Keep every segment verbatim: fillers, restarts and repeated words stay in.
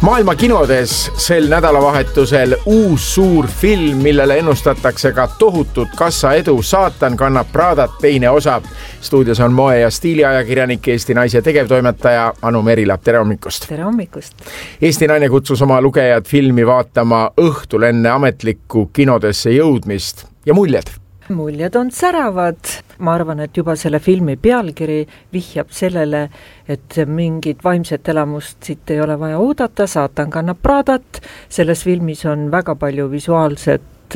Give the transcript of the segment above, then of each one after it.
Maailma kinodes sel nädalavahetusel uus suur film, millele ennustatakse ka tohutut kassaedu. Saatan kannab Pradat teine osa. Stuudios on moe- ja stiiliajakirjanik, Eesti Naise tegevtoimetaja Anu Merila. Tere hommikust! Tere hommikust! Eesti Naine kutsus oma lugejad filmi vaatama õhtul enne ametlikku kinodesse jõudmist ja muljed. Muljed on säravad. Ma arvan, et juba selle filmi pealkiri vihjab sellele, et mingit vaimset elamust siit ei ole vaja oodata. Saatan kannab Pradat. Selles filmis on väga palju visuaalset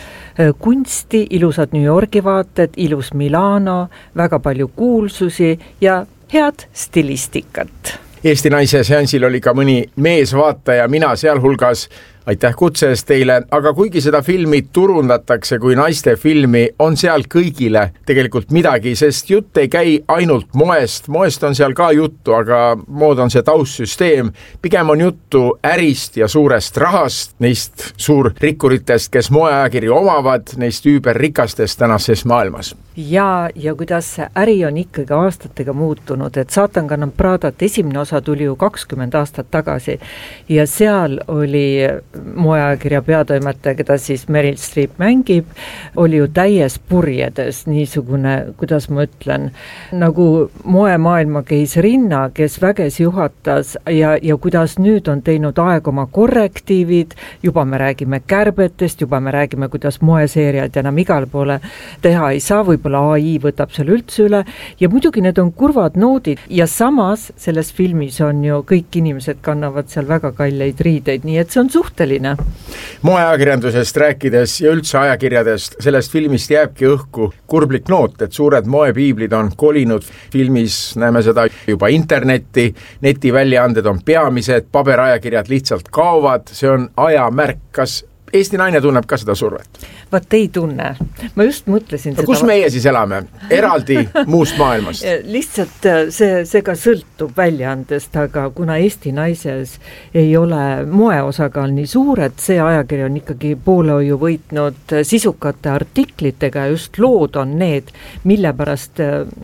kunsti, ilusad New Yorgi vaated, ilus Milano, väga palju kuulsusi ja head stilistikat. Eesti Naise seansil oli ka mõni meesvaataja, mina sealhulgas. Aitäh kutses teile, aga kuigi seda filmi turundatakse kui naiste filmi, on seal kõigile tegelikult midagi, sest jutt ei käi ainult moest. Moest on seal ka juttu, aga mood on see taustsüsteem. Pigem on juttu ärist ja suurest rahast, neist suurrikkuritest, kes moeajakirju omavad, neist üüberrikastest tänases maailmas. Ja, ja kuidas see äri on ikkagi aastatega muutunud, et Saatan kannab Pradat esimene osa tuli ju kakskümmend aastat tagasi ja seal oli moeajakirja peatoimetaja, keda siis Meryl Streep mängib, oli ju täies purjedes niisugune, kuidas ma ütlen, nagu moemaailma keisrinna, kes väges juhatas ja, ja kuidas nüüd on teinud aeg oma korrektiivid, juba me räägime kärbetest, juba me räägime, kuidas moeseeriad enam igal poole teha ei saa, võib-olla A I võtab seal üldse üle ja muidugi need on kurvad noodid ja samas selles filmis on ju kõik inimesed kannavad seal väga kalleid riideid, nii et see on suhteline. Moeajakirjandusest rääkides ja üldse ajakirjadest, sellest filmist jääbki õhku kurblik noot, et suured moepiiblid on kolinud. Filmis näeme seda juba internetti, netiväljaanded on peamised, paberajakirjad lihtsalt kaovad, see on ajamärk. Kas Eesti Naine tunneb ka seda survet? Vaat ei tunne. Ma just mõtlesin no, seda. Kus meie siis elame? Eraldi muust maailmast? Lihtsalt see, see ka sõltub väljaandest, aga kuna Eesti Naises ei ole moeosakaal nii suur, et see ajakiri on ikkagi poolehoiu võitnud sisukate artiklitega ja just lood on need, mille pärast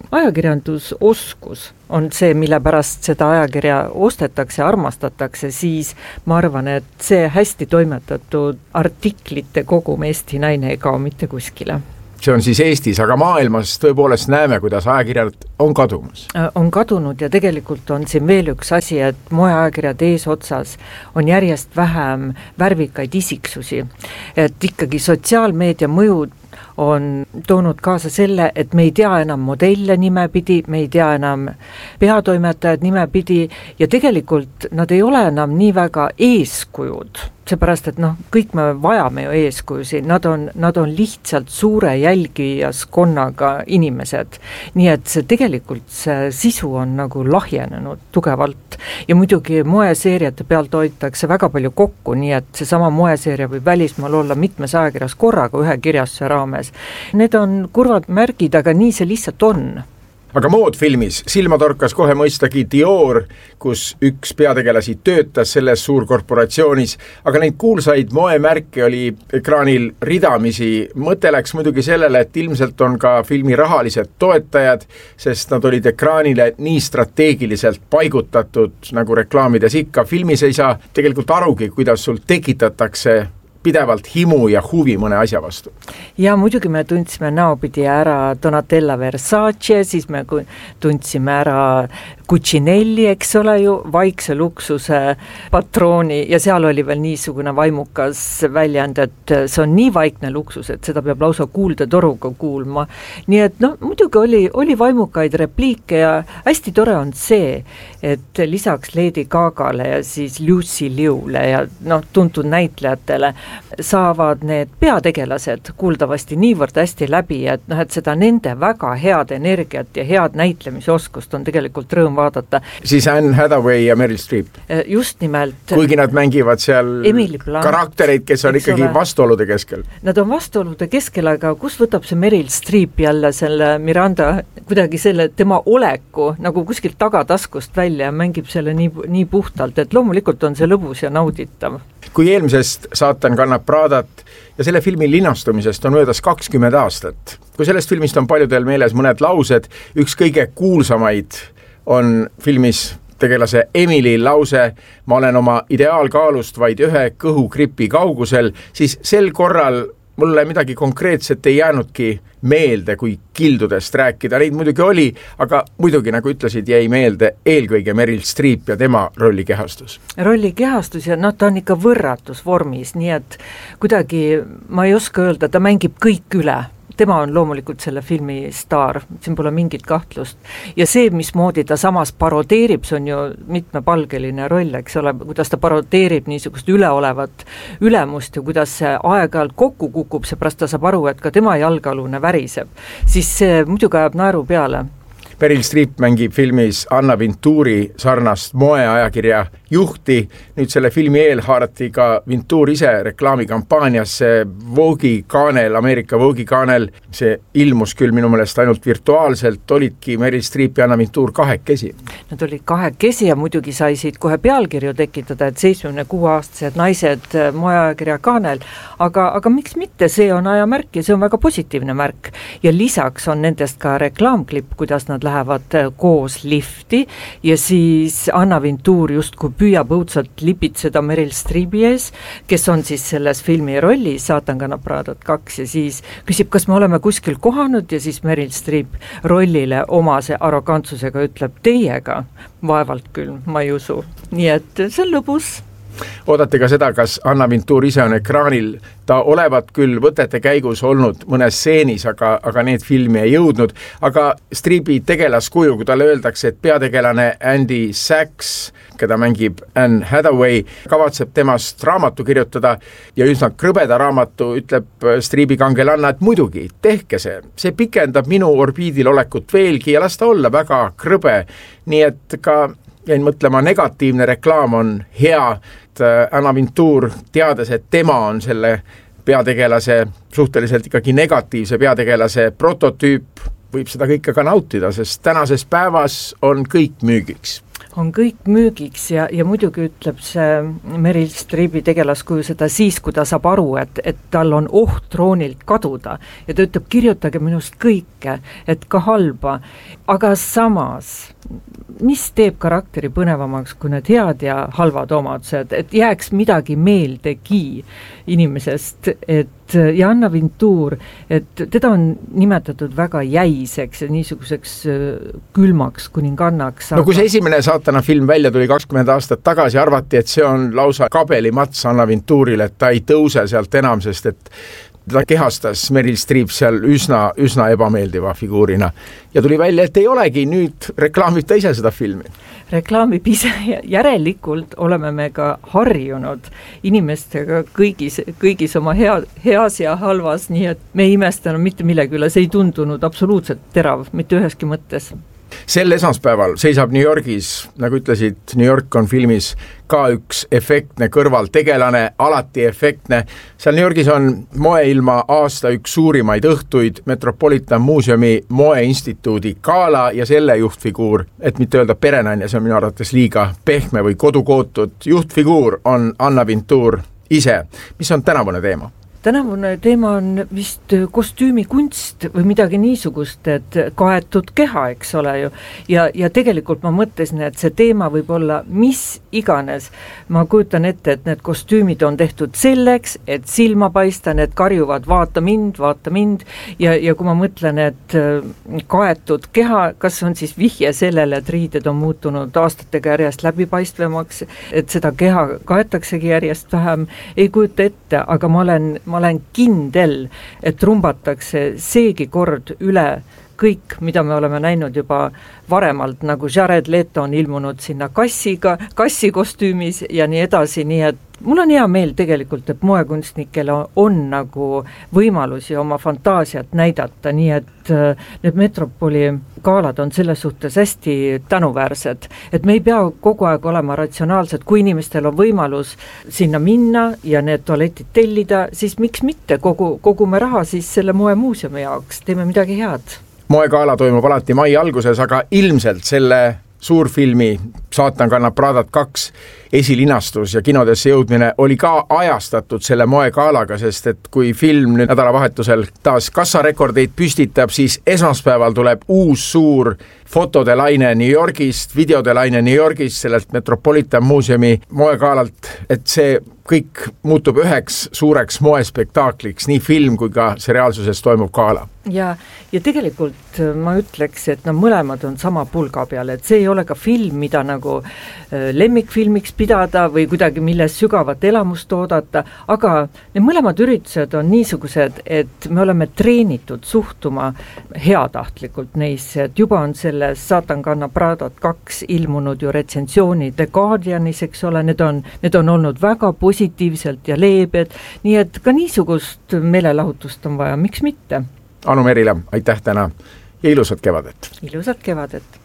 ajakirjandusoskus on see, mille pärast seda ajakirja ostetakse, armastatakse, siis ma arvan, et see hästi toimetatud artiklite kogum Eesti Naine ei kao mitte kuskile. See on siis Eestis, aga maailmas tõepoolest näeme, kuidas ajakirjad on kadumas. On kadunud ja tegelikult on siin veel üks asi, et moeajakirjad eesotsas on järjest vähem värvikaid isiksusi. Et ikkagi sotsiaalmeedia mõjud on toonud kaasa selle, et me ei tea enam modelle nimepidi, me ei tea enam peatoimetajad nimepidi ja tegelikult nad ei ole enam nii väga eeskujud, seepärast, et noh, kõik me vajame ju eeskujusi, nad on, nad on lihtsalt suure jälgijaskonnaga inimesed, nii et see tegelikult see sisu on nagu lahjenenud tugevalt ja muidugi moeseeriate pealt hoitakse väga palju kokku, nii et see sama moeseeria võib välismaal olla mitmes ajakirjas korraga ühe kirjastuse raames. Need on kurvad märgid, aga nii see lihtsalt on. Aga moodfilmis silma torkas kohe mõistagi Dior, kus üks peategelasi töötas selles suurkorporatsioonis, aga neid kuulsaid moemärke oli ekraanil ridamisi. Mõte läks muidugi sellele, et ilmselt on ka filmi rahalised toetajad, sest nad olid ekraanile nii strateegiliselt paigutatud, nagu reklaamides ikka. Filmis ei saa tegelikult arugi, kuidas sul tekitatakse pidevalt himu ja huvi mõne asja vastu. Ja muidugi me tundsime näopidi ära Donatella Versace, siis me tundsime ära Cucinelli, eks ole ju, vaikse luksuse patrooni ja seal oli veel niisugune vaimukas väljend, et see on nii vaikne luksus, et seda peab lausa kuulda toruga kuulma. Nii et no, muidugi oli, oli vaimukaid repliike ja hästi tore on see, et lisaks Lady Gagale ja siis Lucy Liule ja no, tuntud näitlejatele saavad need peategelased kuuldavasti niivõrd hästi läbi, et, no, et seda nende väga head energiat ja head näitlemisoskust on tegelikult rõõm vaadata. Siis Anne Hathaway ja Meryl Streep. Just nimelt. Kuigi nad mängivad seal karaktereid, kes on ikkagi ole. vastuolude keskel. Nad on vastuolude keskel, aga kus võtab see Meryl Streep jälle selle Miranda, kuidagi selle tema oleku nagu kuskilt tagataskust välja ja mängib selle nii, nii puhtalt, et loomulikult on see lõbus ja nauditav. Kui eelmisest Saatan kannab Pradat ja selle filmi linastumisest on möödas kakskümmend aastat. Kui sellest filmist on paljudel meeles mõned laused, üks kõige kuulsamaid on filmis peategelase Emily lause "Ma olen oma ideaalkaalust vaid ühe kõhugripi kaugusel", siis sel korral mulle midagi konkreetset ei jäänudki meelde, kui kildudest rääkida. Neid muidugi oli, aga muidugi, nagu ütlesid, jäi meelde eelkõige Meryl Streep ja tema rollikehastus. Rollikehastus ja noh, ta on ikka võrratus vormis, nii et kuidagi ma ei oska öelda, ta mängib kõik üle. Tema on loomulikult selle filmi staar, siin pole mingit kahtlust. Ja see, mismoodi ta samas parodeerib, see on ju mitmepalgeline roll, eks ole, kuidas ta parodeerib niisugust üleolevat ülemust ja kuidas see aeg-ajalt kokku kukub, seepärast ta saab aru, et ka tema jalgealune väriseb. Siis see muidugi ajab naeru peale. Meryl Streep mängib filmis Anna Vinturi sarnast moeajakirja juhti. Nüüd selle filmi eel haarati ka Vintur ise reklaamikampaaniasse Vogue'i kaanel, Ameerika Vogue'i kaanel. See ilmus küll minu meelest ainult virtuaalselt, olidki Meryl Streep ja Anna Vintur kahekesi. Nad olid kahekesi ja muidugi sai siit kohe pealkirju tekitada, et seitsmekümne kuue aastased naised moeajakirja kaanel, aga, aga miks mitte, see on ajamärk ja see on väga positiivne märk. Ja lisaks on nendest ka reklaamklipp, kuidas nad lähevad koos lifti ja siis Anna Vintur justkui püüab õudselt lipitseda Meryl Streepi ees, kes on siis selles filmi rollis Saatan kannab Pradat kaks ja siis küsib, kas me oleme kuskil kohanud ja siis Meryl Streep rollile omase arrogantsusega ütleb teiega, vaevalt küll, ma ei usu. Nii et see on lõbus. Oodate ka seda, kas Anna Vintur ise on ekraanil. Ta olevat küll võtete käigus olnud mõnes stseenis, aga, aga need filmi ei jõudnud. Aga Streepi tegelaskuju, kui talle öeldakse, et peategelane Andy Sachs, keda mängib Anne Hathaway, kavatseb temast raamatu kirjutada ja üsna krõbeda raamatu, ütleb Streepi kangelanna, et muidugi, tehke see. See pikendab minu orbiidil olekut veelgi ja las ta olla väga krõbe. Nii et ka jäin mõtlema, negatiivne reklaam on hea, et Anna Vintur, teades, et tema on selle peategelase, suhteliselt ikkagi negatiivse peategelase prototüüp, võib seda kõike ka nautida, sest tänases päevas on kõik müügiks. On kõik müügiks ja, ja muidugi ütleb see Meryl Streepi tegelaskuju seda siis, kui ta saab aru, et, et tal on oht troonilt kaduda ja ta ütleb, kirjutage minust kõike, et ka halba, aga samas mis teeb karakteri põnevamaks kui need head ja halvad omadused, et jääks midagi meeldegi inimesest, et ja Anna Vintur, et teda on nimetatud väga jäiseks ja niisuguseks külmaks kuningannaks. No kui see esimene Saatana film välja tuli kakskümmend aastat tagasi, arvati, et see on lausa kabelimats Anna Vinturil, et ta ei tõuse sealt enam, sest et ta kehastas Meryl Streep seal üsna, üsna ebameeldiva figuurina. Ja tuli välja, et ei olegi, nüüd reklaamib ta ise seda filmi. Reklaamib ise ja järelikult oleme me ka harjunud inimestega kõigis, kõigis oma hea, heas ja halvas, nii et me ei imestanud mitte millegi üle, see ei tundunud absoluutselt terav, mitte üheski mõttes. Sel esmaspäeval seisab New Yorgis, nagu ütlesid, New York on filmis ka üks efektne kõrvaltegelane, alati efektne. Seal New Yorgis on moeilma aasta üks suurimaid õhtuid, Metropolitan Museumi moeinstituudi gala ja selle juhtfiguur, et mitte öelda perenaine, see on minu arvates liiga pehme või kodukootud, juhtfiguur on Anna Vintur ise. Mis on tänavune teema? Tänavune teema on vist kostüümikunst või midagi niisugust, et kaetud keha, eks ole ju. Ja, ja tegelikult ma mõtlesin, et see teema võib olla mis iganes. Ma kujutan ette, et need kostüümid on tehtud selleks, et silma paista, need karjuvad vaata mind, vaata mind. Ja, ja kui ma mõtlen, et kaetud keha, kas on siis vihje sellele, et riided on muutunud aastatega järjest läbipaistvemaks, et seda keha kaetaksegi järjest vähem, ei kujuta ette, aga ma olen ma olen kindel, et rumbatakse seegi kord üle kõik, mida me oleme näinud juba varemalt, nagu Jared Leto on ilmunud sinna kassiga, kassi kostüümis ja nii edasi, nii et mul on hea meel tegelikult, et moekunstnikel on, on nagu võimalusi oma fantaasiat näidata, nii et need Metropoli gaalad on selles suhtes hästi tänuväärsed, et me ei pea kogu aeg olema ratsionaalsed, kui inimestel on võimalus sinna minna ja need tualetid tellida, siis miks mitte kogu, kogume raha siis selle moemuuseumi jaoks, teeme midagi head. Moegaala toimub alati mai alguses, aga ilmselt selle suurfilmi Saatan kannab Pradat kaks esilinastus ja kinodesse jõudmine oli ka ajastatud selle moegaalaga, sest et kui film nüüd nädalavahetusel taas kassarekordeid püstitab, siis esmaspäeval tuleb uus suur fotode laine New Yorgist, videode laine New Yorgist, sellelt Metropolitan Museumi moegalalt, et see kõik muutub üheks suureks moespektaakliks, nii film kui ka see reaalsuses toimub gala. Ja, ja tegelikult ma ütleks, et no mõlemad on sama pulga peal, et see ei ole ka film, mida nagu lemmikfilmiks pidada või kuidagi milles sügavat elamust oodata, aga need mõlemad üritused on niisugused, et me oleme treenitud suhtuma heatahtlikult neisse, et juba on selles Saatan kannab Pradat kaks ilmunud ju retsensioonid The Guardianis, eks ole, need on, need on olnud väga positiivselt ja leebed, nii et ka niisugust meelelahutust on vaja, miks mitte? Anu Merila, aitäh täna ja ilusat kevadet! Ilusat kevadet!